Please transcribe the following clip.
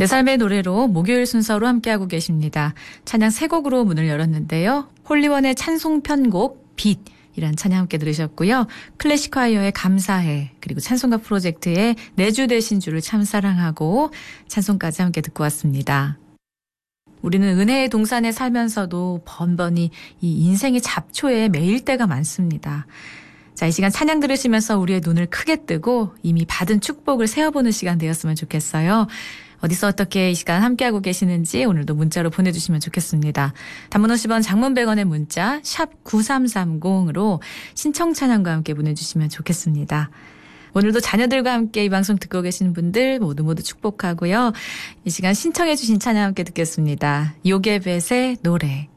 내 삶의 노래로 목요일 순서로 함께하고 계십니다. 찬양 세 곡으로 문을 열었는데요. 홀리원의 찬송 편곡 빛 이란 찬양 함께 들으셨고요. 클래식콰이어의 감사해, 그리고 찬송가 프로젝트의 내 주 되신 주를 참 사랑하고 찬송까지 함께 듣고 왔습니다. 우리는 은혜의 동산에 살면서도 번번이 이 인생의 잡초에 매일 때가 많습니다. 자, 이 시간 찬양 들으시면서 우리의 눈을 크게 뜨고 이미 받은 축복을 세어보는 시간 되었으면 좋겠어요. 어디서 어떻게 이 시간 함께하고 계시는지 오늘도 문자로 보내주시면 좋겠습니다. 단문 50원, 장문 100원의 문자 샵 9330으로 신청 찬양과 함께 보내주시면 좋겠습니다. 오늘도 자녀들과 함께 이 방송 듣고 계신 분들 모두 축복하고요. 이 시간 신청해 주신 찬양 함께 듣겠습니다. 요게벳의 노래.